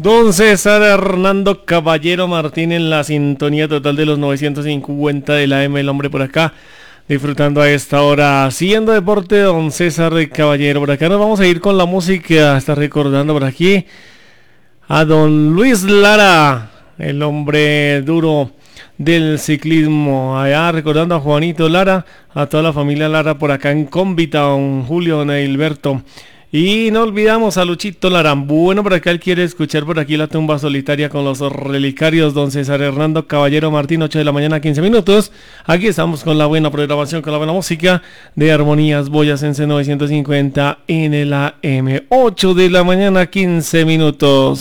Don César Hernando Caballero Martín en la sintonía total de los 950 de la M, el hombre por acá, disfrutando a esta hora, haciendo deporte, don César Caballero. Por acá nos vamos a ir con la música, está recordando por aquí a don Luis Lara, el hombre duro del ciclismo, allá recordando a Juanito Lara, a toda la familia Lara por acá en Cómbita, don Julio, don Edilberto. Y no olvidamos a Luchito Lara. Bueno, por acá él quiere escuchar por aquí la tumba solitaria con los relicarios, don César Hernando Caballero Martín, 8 de la mañana, 15 minutos. Aquí estamos con la buena programación, con la buena música de Armonías Boyacense 950 en el AM. 8 de la mañana, 15 minutos.